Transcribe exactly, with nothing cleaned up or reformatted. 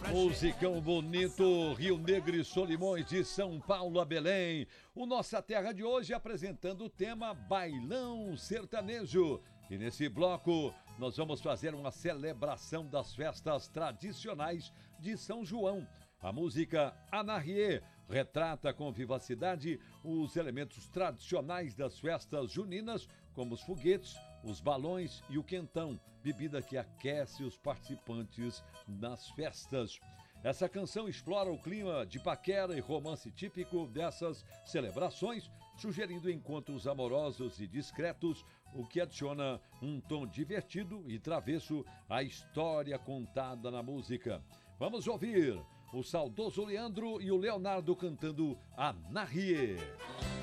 Musicão bonito, Rio Negro e Solimões, de São Paulo a Belém. O Nossa Terra de hoje apresentando o tema Bailão Sertanejo. E nesse bloco nós vamos fazer uma celebração das festas tradicionais de São João. A música Anahie retrata com vivacidade os elementos tradicionais das festas juninas, como os foguetes, os balões e o quentão, bebida que aquece os participantes nas festas. Essa canção explora o clima de paquera e romance típico dessas celebrações, sugerindo encontros amorosos e discretos, o que adiciona um tom divertido e travesso à história contada na música. Vamos ouvir o saudoso Leandro e o Leonardo cantando Anahie.